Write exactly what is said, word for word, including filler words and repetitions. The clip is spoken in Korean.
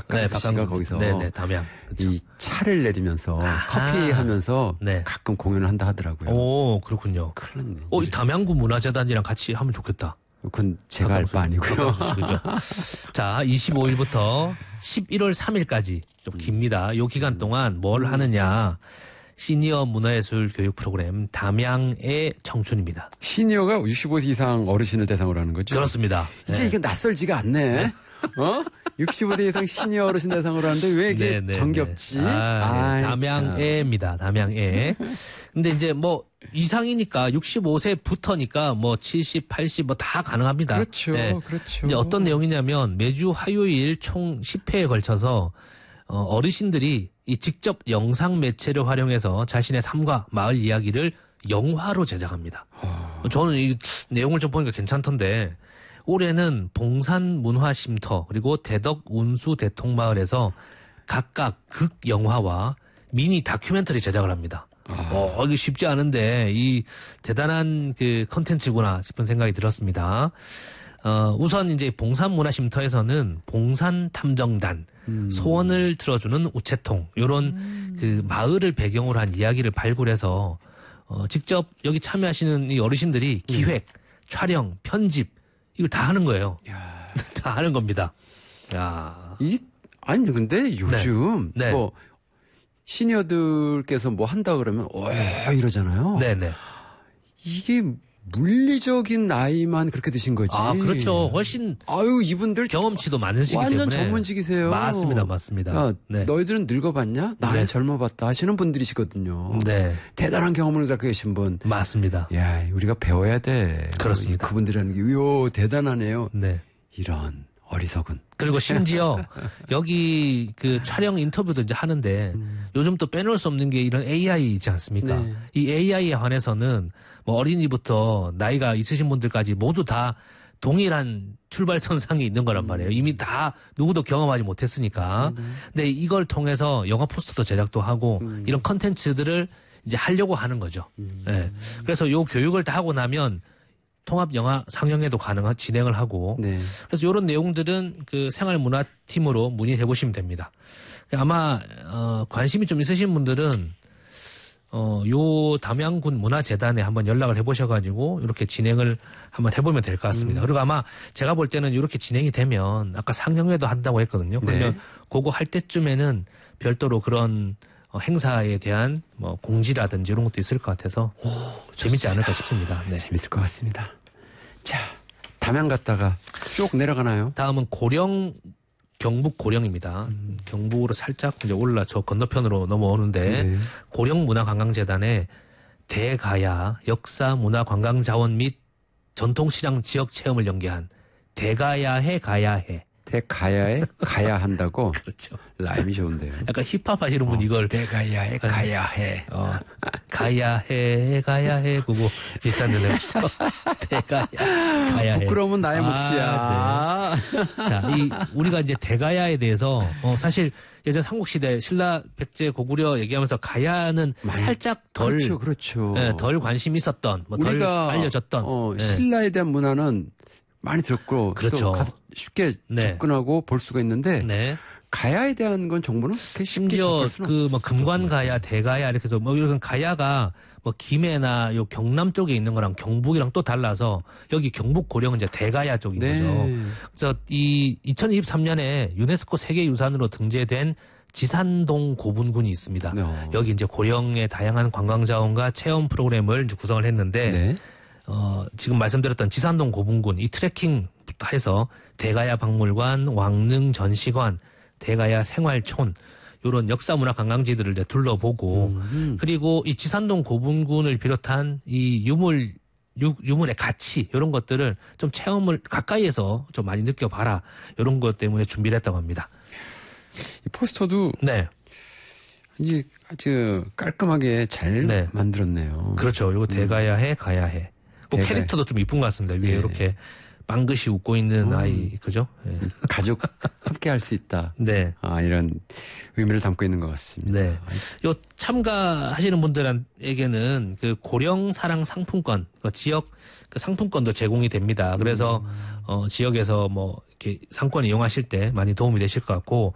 박강수 네, 씨가 거기서 네네, 담양. 그쵸. 이 차를 내리면서 아하. 커피 하면서 네. 가끔 공연을 한다 하더라고요. 오, 그렇군요. 그렇네. 어, 이 담양구 문화재단이랑 같이 하면 좋겠다. 그건 제가 할 바 아니고요. 그죠. 자, 이십오일부터 십일월 삼일까지 좀 깁니다. 요 기간 동안 뭘 하느냐. 시니어 문화예술 교육 프로그램 담양의 청춘입니다. 시니어가 육십오 세 이상 어르신을 대상으로 하는 거죠? 그렇습니다. 이제 네. 이게 낯설지가 않네. 어? 육십오 세 이상 시니어 어르신 대상으로 하는데 왜 이게 네, 네, 정겹지? 네. 아, 아이, 네. 담양애입니다. 담양애. 근데 이제 뭐 이상이니까 육십오 세부터니까 뭐 칠십, 팔십 뭐 다 가능합니다. 그렇죠. 네. 그렇죠. 이제 어떤 내용이냐면 매주 화요일 총 십 회에 걸쳐서 어, 어르신들이 이 직접 영상 매체를 활용해서 자신의 삶과 마을 이야기를 영화로 제작합니다. 어... 저는 이 내용을 좀 보니까 괜찮던데 올해는 봉산 문화쉼터 그리고 대덕 운수 대통마을에서 각각 극 영화와 미니 다큐멘터리 제작을 합니다. 아... 어, 이게 쉽지 않은데 이 대단한 그 컨텐츠구나 싶은 생각이 들었습니다. 어, 우선 이제 봉산문화쉼터에서는 봉산탐정단, 음. 소원을 들어주는 우체통, 요런 음. 그 마을을 배경으로 한 이야기를 발굴해서 어, 직접 여기 참여하시는 이 어르신들이 기획, 음. 촬영, 편집 이걸 다 하는 거예요. 다 하는 겁니다. 야, 이 아니 근데 요즘 네. 네. 뭐 시니어들께서 뭐 한다 그러면 어 이러잖아요. 네네. 이게 물리적인 나이만 그렇게 드신 거지. 아, 그렇죠. 훨씬. 아유, 이분들. 경험치도 많으시기 완전 때문에. 완전 전문직이세요. 맞습니다, 맞습니다. 야, 네. 너희들은 늙어봤냐? 나는 네. 젊어봤다 하시는 분들이시거든요. 네. 대단한 경험을 갖고 계신 분. 맞습니다. 야, 우리가 배워야 돼. 그렇습니다. 그분들이라는 게, 요, 대단하네요. 네. 이런 어리석은. 그리고 심지어 여기 그 촬영 인터뷰도 이제 하는데 음. 요즘 또 빼놓을 수 없는 게 이런 에이아이이지 않습니까? 네. 이 에이아이에 한해서는 뭐 어린이부터 나이가 있으신 분들까지 모두 다 동일한 출발선상에 있는 거란 말이에요. 이미 다 누구도 경험하지 못했으니까. 맞습니다. 근데 이걸 통해서 영화 포스터도 제작도 하고 음. 이런 컨텐츠들을 이제 하려고 하는 거죠. 음. 네. 그래서 요 교육을 다 하고 나면 통합 영화 상영회도 가능한 진행을 하고 네. 그래서 이런 내용들은 그 생활문화팀으로 문의해 보시면 됩니다. 아마 어, 관심이 좀 있으신 분들은 어, 요 담양군 문화재단에 한번 연락을 해보셔가지고 이렇게 진행을 한번 해보면 될 것 같습니다. 음. 그리고 아마 제가 볼 때는 이렇게 진행이 되면 아까 상영회도 한다고 했거든요. 그러면 네. 그거 할 때쯤에는 별도로 그런 어, 행사에 대한 뭐 공지라든지 이런 것도 있을 것 같아서 오, 재밌지 않을까 싶습니다. 네. 재밌을 것 같습니다. 자, 담양 갔다가 쭉 내려가나요? 다음은 고령, 경북 고령입니다. 음. 경북으로 살짝 이제 올라 저 건너편으로 넘어오는데 네. 고령문화관광재단의 대가야 역사문화관광자원 및 전통시장 지역 체험을 연계한 대가야해 가야해. 대가야에 가야 한다고? 그렇죠. 라임이 좋은데요. 약간 힙합 하시는 분 어, 이걸. 대가야에 가야 해. 어, 가야 해, 가야 해. 그거 비슷한 데는 그렇죠. 대가야, 가야 해. 부끄러움은 나의 몫이야. 아, 네. 자, 이, 우리가 이제 대가야에 대해서, 어, 사실 예전 삼국시대 신라, 백제, 고구려 얘기하면서 가야는 많이, 살짝 덜. 그렇죠, 그렇죠. 네, 덜 관심이 있었던, 뭐 덜 알려졌던. 어, 네. 신라에 대한 문화는 많이 들었고. 그렇죠. 가서 쉽게 네. 접근하고 볼 수가 있는데. 네. 가야에 대한 건 정보는 그렇게 쉽게 접할 수는 그 뭐 금관가야, 대가야 이렇게 해서 뭐 이런 가야가 뭐 김해나 요 경남 쪽에 있는 거랑 경북이랑 또 달라서 여기 경북 고령은 이제 대가야 쪽인 네. 거죠. 그래서 이 이천이십삼 년에 유네스코 세계유산으로 등재된 지산동 고분군이 있습니다. 네. 여기 이제 고령의 다양한 관광자원과 체험 프로그램을 이제 구성을 했는데 네. 어, 지금 말씀드렸던 지산동 고분군 이 트레킹부터 해서 대가야 박물관, 왕릉 전시관, 대가야 생활촌 이런 역사문화 관광지들을 이제 둘러보고 음. 그리고 이 지산동 고분군을 비롯한 이 유물 유, 유물의 가치 이런 것들을 좀 체험을 가까이에서 좀 많이 느껴봐라 이런 것 때문에 준비를 했다고 합니다. 이 포스터도 네. 이제 아주 깔끔하게 잘 네. 만들었네요. 그렇죠. 이거 대가야 해 가야 해. 그 캐릭터도 좀 이쁜 것 같습니다. 위에 네. 이렇게 빵긋이 웃고 있는 음. 아이, 그죠? 네. 가족 함께 할 수 있다. 네. 아, 이런 의미를 담고 있는 것 같습니다. 네. 요 참가하시는 분들에게는 그 고령사랑 상품권, 그 지역 그 상품권도 제공이 됩니다. 그래서, 음. 어, 지역에서 뭐, 이렇게 상권 이용하실 때 많이 도움이 되실 것 같고,